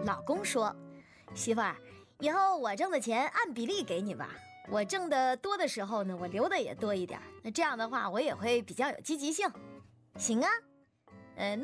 老公说：“媳妇儿，以后我挣的钱按比例给你吧。我挣的多的时候呢，我留的也多一点。那这样的话，我也会比较有积极性。”行啊，